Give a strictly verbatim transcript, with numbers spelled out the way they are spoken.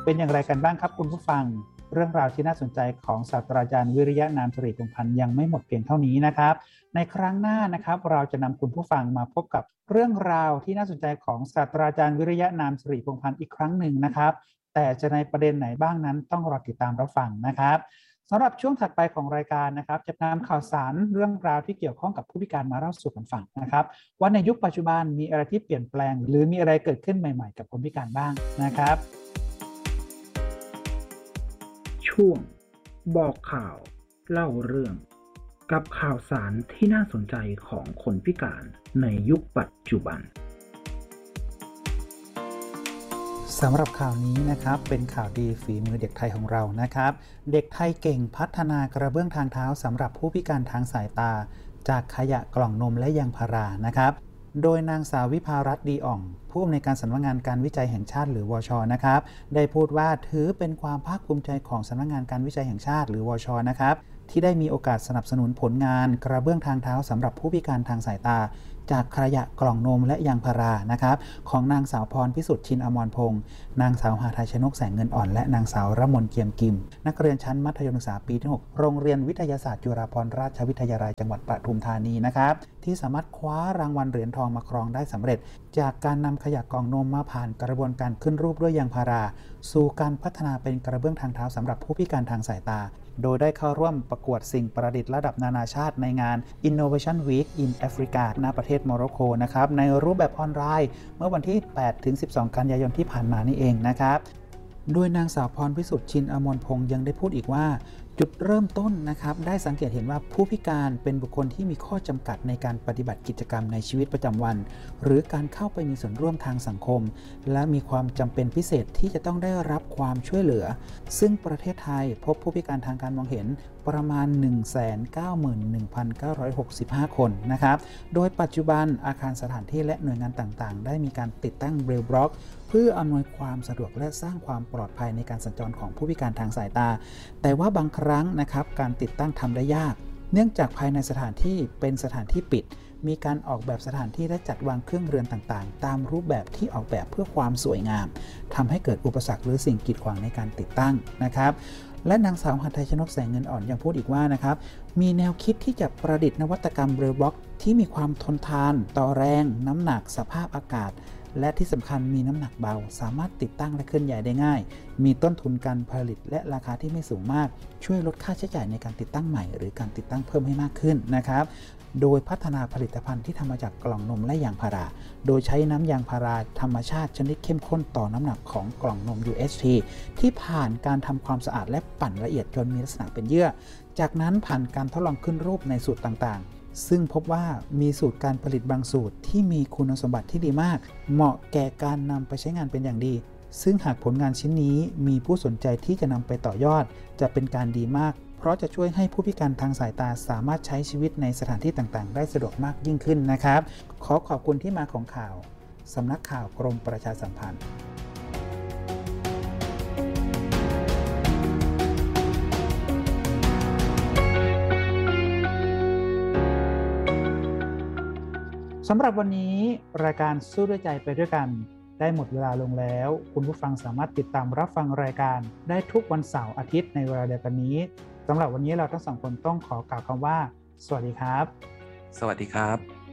เป็นอย่างไรกันบ้างครับคุณผู้ฟังเรื่องราวที่น่าสนใจของศาสตราจารย์วิริยะนามสิริพงษ์พันธ์ยังไม่หมดเพียงเท่านี้นะครับในครั้งหน้านะครับเราจะนำคุณผู้ฟังมาพบกับเรื่องราวที่น่าสนใจของศาสตราจารย์วิริยะนามสิริพงษ์พันธ์อีกครั้งหนึ่งนะครับแต่จะในประเด็นไหนบ้างนั้นต้องรอติดตามรับฟังนะครับสำหรับช่วงถัดไปของรายการนะครับจะนำข่าวสารเรื่องราวที่เกี่ยวข้องกับผู้พิการมาเล่าสู่กันฟังนะครับว่าในยุคปัจจุบันมีอะไรที่เปลี่ยนแปลงหรือมีอะไรเกิดขึ้นใหม่ๆกับคนพิการบ้างนะครับช่วงบอกข่าวเล่าเรื่องกับข่าวสารที่น่าสนใจของคนพิการในยุคปัจจุบันสำหรับข่าวนี้นะครับเป็นข่าวดีฝีมือเด็กไทยของเรานะครับเด็กไทยเก่งพัฒนากระเบื้องทางเท้าสำหรับผู้พิการทางสายตาจากขยะกล่องนมและยางพารานะครับโดยนางสาววิภารัตน์ดีอ่องผู้อำนวยการสำนักงานการวิจัยแห่งชาติหรือวช.นะครับได้พูดว่าถือเป็นความภาคภูมิใจของสำนักงานการวิจัยแห่งชาติหรือวช.นะครับที่ได้มีโอกาสสนับสนุนผลงานกระเบื้องทางเท้าสำหรับผู้พิการทางสายตาจากขยะกล่องนมและยางพารานะครับของนางสาวพรพิสุทธิ์ชินอมรพงศ์นางสาวหาไทยชนกแสงเงินอ่อนและนางสาวรมนเกียมกิมนักเรียนชั้นมัธยมศึกษาปีที่หกโรงเรียนวิทยาศาสตร์จุฬาภรณราชวิทยาลัยจังหวัดปทุมธานีนะครับที่สามารถคว้ารางวัลเหรียญทองมาครองได้สำเร็จจากการนำขยะกล่องนมมาผ่านกระบวนการขึ้นรูปด้วยยางพาราสู่การพัฒนาเป็นกระเบื้องทางเท้าสำหรับผู้พิการทางสายตาโดยได้เข้าร่วมประกวดสิ่งประดิษฐ์ระดับนานาชาติในงาน Innovation Week in Africa ณ ประเทศโมร็อกโกนะครับในรูปแบบออนไลน์เมื่อวันที่ แปดถึงสิบสอง กันยายนที่ผ่านมานี่เองนะครับโดยนางสาวพรพิสุทธิ์ชินอมรพงศ์ยังได้พูดอีกว่าจุดเริ่มต้นนะครับได้สังเกตเห็นว่าผู้พิการเป็นบุคคลที่มีข้อจำกัดในการปฏิบัติกิจกรรมในชีวิตประจำวันหรือการเข้าไปมีส่วนร่วมทางสังคมและมีความจำเป็นพิเศษที่จะต้องได้รับความช่วยเหลือซึ่งประเทศไทยพบผู้พิการทางการมองเห็นประมาณ หนึ่งแสนเก้าหมื่นหนึ่งพันเก้าร้อยหกสิบห้า คนนะครับโดยปัจจุบันอาคารสถานที่และหน่วยงานต่างๆได้มีการติดตั้งเบรลบล็อกเพื่ออำนวยความสะดวกและสร้างความปลอดภัยในการสัญจรของผู้พิการทางสายตาแต่ว่าบางครั้งนะครับการติดตั้งทำได้ยากเนื่องจากภายในสถานที่เป็นสถานที่ปิดมีการออกแบบสถานที่และจัดวางเครื่องเรือนต่างๆตามรูปแบบที่ออกแบบเพื่อความสวยงามทำให้เกิดอุปสรรคหรือสิ่งกีดขวางในการติดตั้งนะครับและนางสาวหาไทยชนกแสงเงินอ่อนยังพูดอีกว่านะครับมีแนวคิดที่จะประดิษฐ์นวัตกรรมเบรลบล็อกที่มีความทนทานต่อแรงน้ำหนักสภาพอากาศและที่สำคัญมีน้ำหนักเบาสามารถติดตั้งและเคลื่อนย้ายได้ง่ายมีต้นทุนการผลิตและราคาที่ไม่สูงมากช่วยลดค่าใช้จ่ายในการติดตั้งใหม่หรือการติดตั้งเพิ่มให้มากขึ้นนะครับโดยพัฒนาผลิตภัณฑ์ที่ทำมาจากกล่องนมและยางพาราโดยใช้น้ำยางพาราธรรมชาติชนิดเข้มข้นต่อน้ำหนักของกล่องนม ยู เอช ที ที่ผ่านการทำความสะอาดและปั่นละเอียดจนมีลักษณะเป็นเยื่อจากนั้นผ่านการทดลองขึ้นรูปในสูตรต่างๆซึ่งพบว่ามีสูตรการผลิตบางสูตรที่มีคุณสมบัติที่ดีมากเหมาะแก่การนำไปใช้งานเป็นอย่างดีซึ่งหากผลงานชิ้นนี้มีผู้สนใจที่จะนำไปต่อยอดจะเป็นการดีมากเพราะจะช่วยให้ผู้พิการทางสายตาสามารถใช้ชีวิตในสถานที่ต่างๆได้สะดวกมากยิ่งขึ้นนะครับขอขอบคุณที่มาของข่าวสำนักข่าวกรมประชาสัมพันธ์สำหรับวันนี้รายการสู้ด้วยใจไปด้วยกันได้หมดเวลาลงแล้วคุณผู้ฟังสามารถติดตามรับฟังรายการได้ทุกวันเสาร์อาทิตย์ในเวลาเดียวกันนี้สำหรับวันนี้เราทั้งสองคนต้องขอกล่าวคำว่าสวัสดีครับสวัสดีครับ